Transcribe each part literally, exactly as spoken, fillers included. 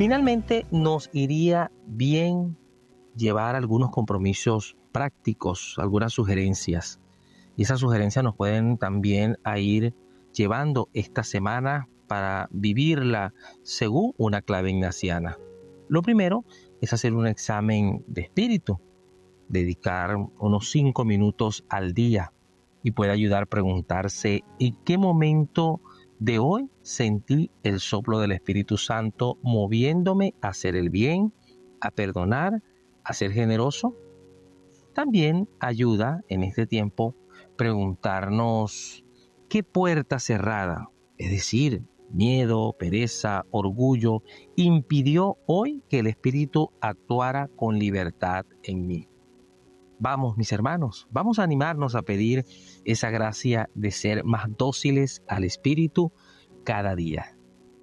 Finalmente, nos iría bien llevar algunos compromisos prácticos, algunas sugerencias. Y esas sugerencias nos pueden también a ir llevando esta semana para vivirla según una clave ignaciana. Lo primero es hacer un examen de espíritu, dedicar unos cinco minutos al día y puede ayudar a preguntarse en qué momento de hoy sentí el soplo del Espíritu Santo moviéndome a hacer el bien, a perdonar, a ser generoso. También ayuda en este tiempo preguntarnos qué puerta cerrada, es decir, miedo, pereza, orgullo, impidió hoy que el Espíritu actuara con libertad en mí. Vamos, mis hermanos, vamos a animarnos a pedir esa gracia de ser más dóciles al Espíritu cada día.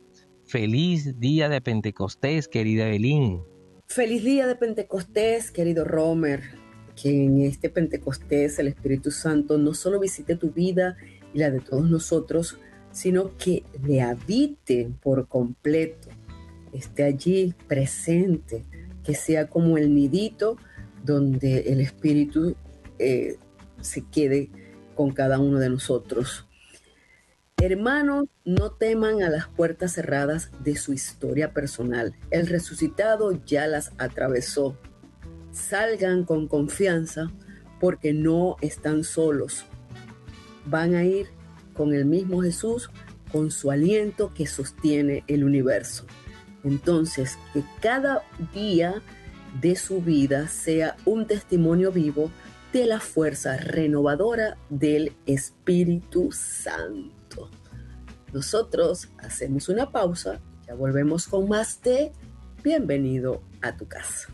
Feliz día de Pentecostés, querida Evelyn. Feliz día de Pentecostés, querido Romer. Que en este Pentecostés el Espíritu Santo no solo visite tu vida y la de todos nosotros, sino que le habite por completo, esté allí presente, que sea como el nidito donde el Espíritu eh, se quede con cada uno de nosotros. Hermanos, no teman a las puertas cerradas de su historia personal. El resucitado ya las atravesó. Salgan con confianza porque no están solos. Van a ir con el mismo Jesús, con su aliento que sostiene el universo. Entonces, que cada día de su vida sea un testimonio vivo de la fuerza renovadora del Espíritu Santo. Nosotros hacemos una pausa, ya volvemos con más de Bienvenido a tu casa.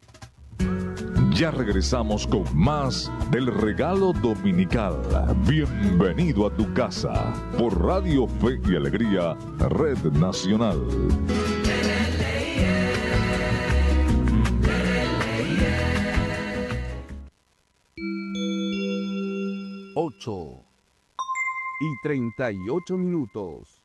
Ya regresamos con más del regalo dominical. Bienvenido a tu casa por Radio Fe y Alegría, Red Nacional. ocho y treinta y ocho minutos.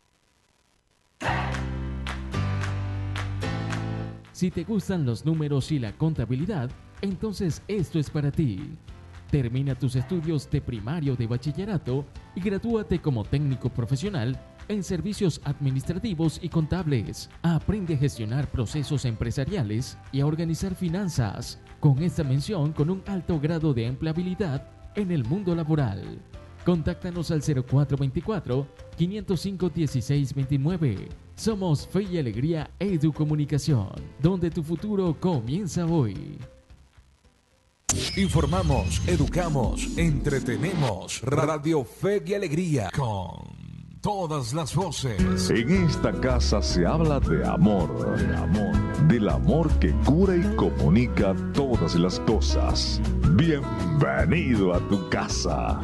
Si te gustan los números y la contabilidad, entonces esto es para ti. Termina tus estudios de primario de bachillerato y gradúate como técnico profesional en servicios administrativos y contables. Aprende a gestionar procesos empresariales y a organizar finanzas, con esta mención con un alto grado de empleabilidad en el mundo laboral. Contáctanos al cero cuatro veinticuatro, quinientos cinco, dieciséis veintinueve. Somos Fe y Alegría Educomunicación, donde tu futuro comienza hoy. Informamos, educamos, entretenemos. Radio Fe y Alegría con todas las voces. En esta casa se habla de amor, de amor, del amor que cura y comunica todas las cosas. Bienvenido a tu casa.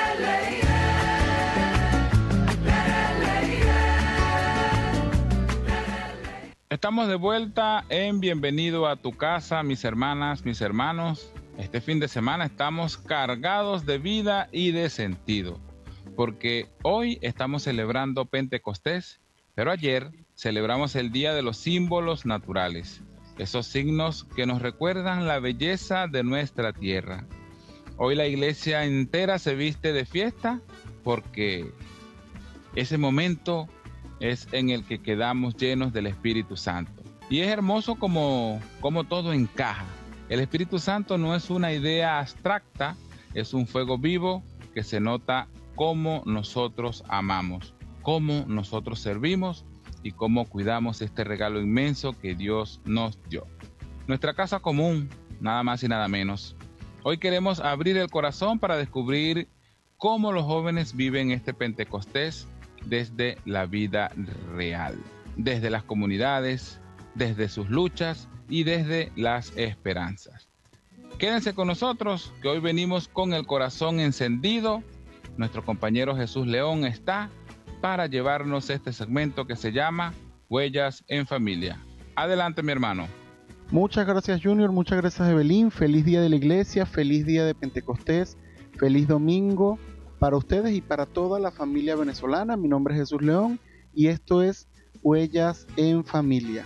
Estamos de vuelta en Bienvenido a tu casa, mis hermanas, mis hermanos. Este fin de semana estamos cargados de vida y de sentido, porque hoy estamos celebrando Pentecostés, pero ayer celebramos el Día de los Símbolos Naturales, esos signos que nos recuerdan la belleza de nuestra tierra. Hoy la iglesia entera se viste de fiesta porque ese momento es en el que quedamos llenos del Espíritu Santo. Y es hermoso como, como todo encaja. El Espíritu Santo no es una idea abstracta, es un fuego vivo que se nota cómo nosotros amamos, cómo nosotros servimos y cómo cuidamos este regalo inmenso que Dios nos dio. Nuestra casa común, nada más y nada menos. Hoy queremos abrir el corazón para descubrir cómo los jóvenes viven este Pentecostés desde la vida real, desde las comunidades, desde sus luchas y desde las esperanzas. Quédense con nosotros, que hoy venimos con el corazón encendido. Nuestro compañero Jesús León está para llevarnos este segmento que se llama Huellas en Familia. Adelante, mi hermano. Muchas gracias, Junior, muchas gracias, Evelyn. Feliz día de la iglesia, feliz día de Pentecostés, feliz domingo para ustedes y para toda la familia venezolana. Mi nombre es Jesús León y esto es Huellas en Familia.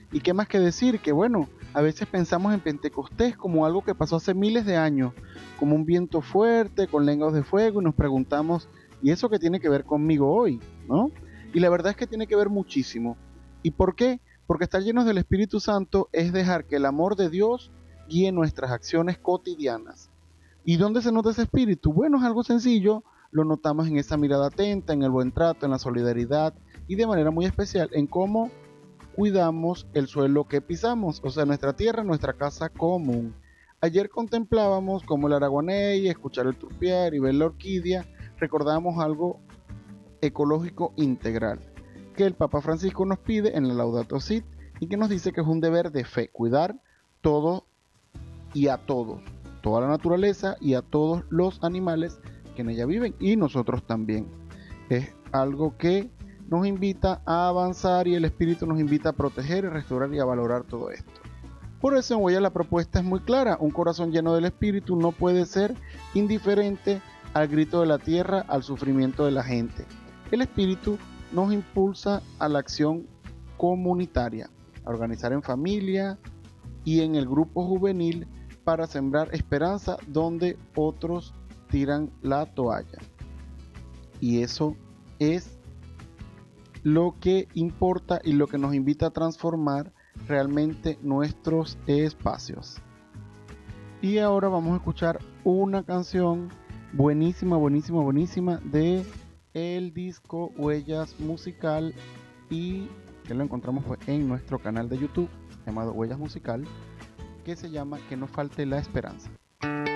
Y qué más que decir que, bueno, a veces pensamos en Pentecostés como algo que pasó hace miles de años, como un viento fuerte, con lenguas de fuego, y nos preguntamos, ¿y eso qué tiene que ver conmigo hoy? ¿No? Y la verdad es que tiene que ver muchísimo. ¿Y por qué? Porque estar llenos del Espíritu Santo es dejar que el amor de Dios guíe nuestras acciones cotidianas. ¿Y dónde se nota ese espíritu? Bueno, es algo sencillo, lo notamos en esa mirada atenta, en el buen trato, en la solidaridad y de manera muy especial en cómo cuidamos el suelo que pisamos, o sea, nuestra tierra, nuestra casa común. Ayer contemplábamos cómo el araguaney, escuchar el turpiar y ver la orquídea, recordamos algo ecológico integral, que el Papa Francisco nos pide en la Laudato Si y que nos dice que es un deber de fe, cuidar todo y a todos, toda la naturaleza y a todos los animales que en ella viven y nosotros también. Es algo que nos invita a avanzar y el Espíritu nos invita a proteger y restaurar y a valorar todo esto. Por eso en Huella la propuesta es muy clara, un corazón lleno del Espíritu no puede ser indiferente al grito de la tierra, al sufrimiento de la gente. El Espíritu nos impulsa a la acción comunitaria, a organizar en familia y en el grupo juvenil para sembrar esperanza donde otros tiran la toalla. Y eso es lo que importa y lo que nos invita a transformar realmente nuestros espacios. Y ahora vamos a escuchar una canción buenísima, buenísima, buenísima de el disco Huellas Musical y que lo encontramos pues, en nuestro canal de YouTube llamado Huellas Musical, que se llama Que no falte la esperanza.